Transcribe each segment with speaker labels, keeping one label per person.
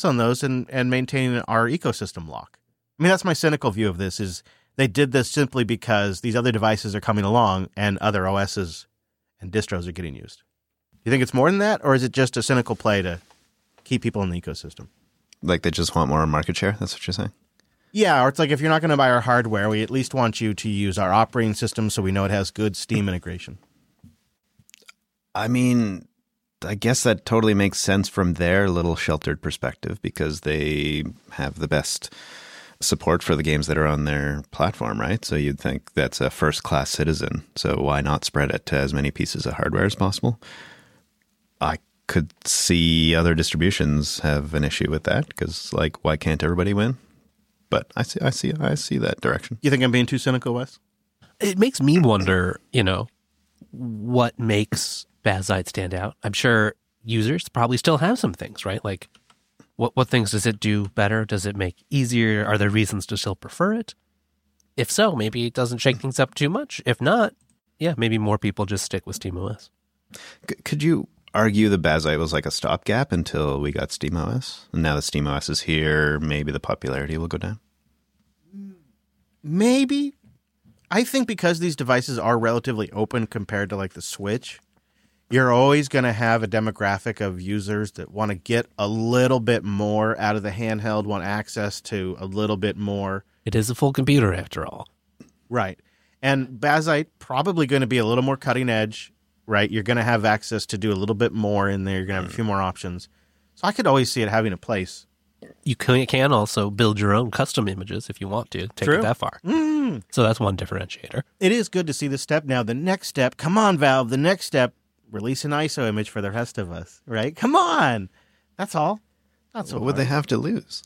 Speaker 1: maintenance on those and maintaining our ecosystem lock. I mean, that's my cynical view of this, is they did this simply because these other devices are coming along and other OSs and distros are getting used. You think it's more than that, or is it just a cynical play to keep people in the ecosystem?
Speaker 2: Like they just want more market share? That's what you're saying?
Speaker 1: Yeah, or it's like, if you're not going to buy our hardware, we at least want you to use our operating system so we know it has good Steam integration.
Speaker 2: I mean, I guess that totally makes sense from their little sheltered perspective because they have the best support for the games that are on their platform, right? So you'd think that's a first-class citizen. So why not spread it to as many pieces of hardware as possible? I could see other distributions have an issue with that because, like, why can't everybody win? But I see that direction.
Speaker 1: You think I'm being too cynical, Wes?
Speaker 3: It makes me wonder, what makes Bazite stand out. I'm sure users probably still have some things, right? Like, what things does it do better? Does it make easier? Are there reasons to still prefer it? If so, maybe it doesn't shake things up too much. If not, yeah, maybe more people just stick with SteamOS.
Speaker 2: Could you argue the Bazite was like a stopgap until we got SteamOS? And now that SteamOS is here, maybe the popularity will go down?
Speaker 1: Maybe. I think because these devices are relatively open compared to like the Switch, you're always going to have a demographic of users that want to get a little bit more out of the handheld, want access to a little bit more.
Speaker 3: It is a full computer after all.
Speaker 1: Right. And Bazite probably going to be a little more cutting edge, right? You're going to have access to do a little bit more in there. You're going to have a few more options. So I could always see it having a place.
Speaker 3: You can also build your own custom images if you want to take it that far. So that's one differentiator. It
Speaker 1: is good to see this step. Now, the next step, come on, Valve, the next step, release an ISO image for the rest of us, right? Come on. That's all. Not so
Speaker 2: what would they have to lose?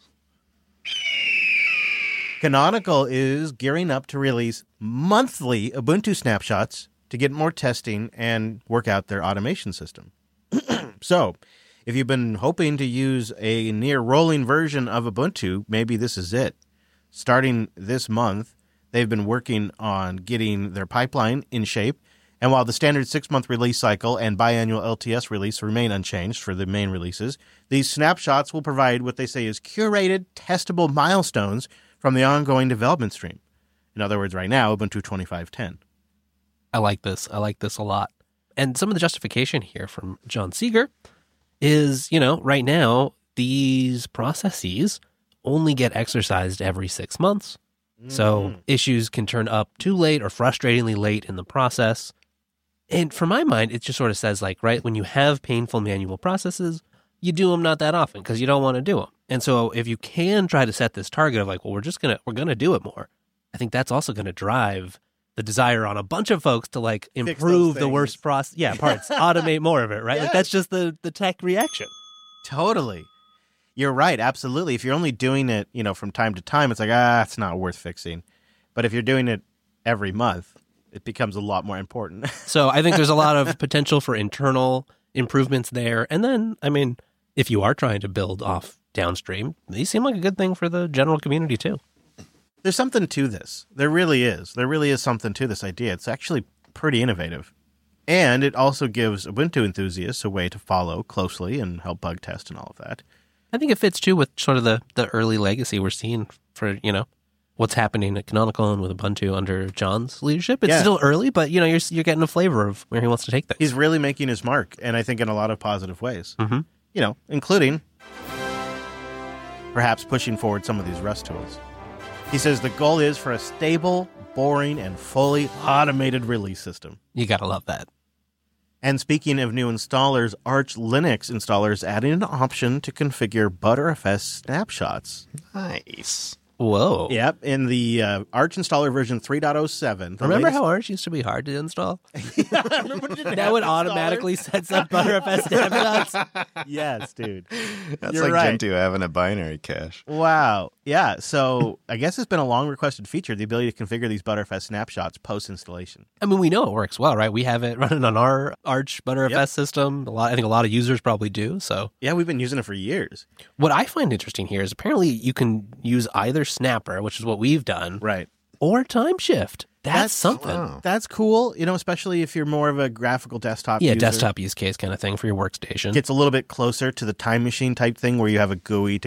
Speaker 1: Canonical is gearing up to release monthly Ubuntu snapshots to get more testing and work out their automation system. So, if you've been hoping to use a near rolling version of Ubuntu, maybe this is it. Starting this month, they've been working on getting their pipeline in shape. And while the standard 6-month release cycle and biannual LTS release remain unchanged for the main releases, these snapshots will provide what they say is curated, testable milestones from the ongoing development stream. In other words, right now, Ubuntu 25.10.
Speaker 3: I like this. I like this a lot. And some of the justification here from John Seeger is, right now, these processes only get exercised every 6 months. So issues can turn up too late or frustratingly late in the process. And for my mind, it just sort of says, like, right, when you have painful manual processes, you do them not that often because you don't want to do them. And so if you can try to set this target of like, well, we're going to do it more, I think that's also going to drive the desire on a bunch of folks to like improve the worst parts, automate more of it, right? Yes. Like that's just the tech reaction.
Speaker 1: Totally. You're right. Absolutely. If you're only doing it, from time to time, it's like, it's not worth fixing. But if you're doing it every month, it becomes a lot more important.
Speaker 3: So I think there's a lot of potential for internal improvements there. And then, I mean, if you are trying to build off downstream, these seem like a good thing for the general community too.
Speaker 1: There's something to this. There really is. There really is something to this idea. It's actually pretty innovative. And it also gives Ubuntu enthusiasts a way to follow closely and help bug test and all of that.
Speaker 3: I think it fits too with sort of the early legacy we're seeing for, what's happening at Canonical and with Ubuntu under John's leadership. It's still early, but, you're getting a flavor of where he wants to take things.
Speaker 1: He's really making his mark, and I think in a lot of positive ways. Mm-hmm. Including perhaps pushing forward some of these Rust tools. He says the goal is for a stable, boring, and fully automated release system.
Speaker 3: You gotta love that.
Speaker 1: And speaking of new installers, Arch Linux installers adding an option to configure Btrfs snapshots.
Speaker 2: Nice.
Speaker 3: Whoa.
Speaker 1: Yep, in the Arch installer version 3.07.
Speaker 3: Remember how Arch used to be hard to install? Now it automatically sets up Btrfs snapshots.
Speaker 1: Yes, dude.
Speaker 2: That's
Speaker 1: You're
Speaker 2: like
Speaker 1: right.
Speaker 2: Gentoo having a binary cache.
Speaker 1: Wow. Yeah, so I guess it's been a long requested feature, the ability to configure these Btrfs snapshots post-installation.
Speaker 3: I mean, we know it works well, right? We have it running on our Arch Btrfs system. I think a lot of users probably do. So
Speaker 1: yeah, we've been using it for years.
Speaker 3: What I find interesting here is apparently you can use either Snapper, which is what we've done,
Speaker 1: right,
Speaker 3: or Timeshift. That's something.
Speaker 1: Wow. That's cool, especially if you're more of a graphical desktop user.
Speaker 3: Desktop use case kind of thing for your workstation.
Speaker 1: Gets a little bit closer to the Time Machine type thing where you have a GUI to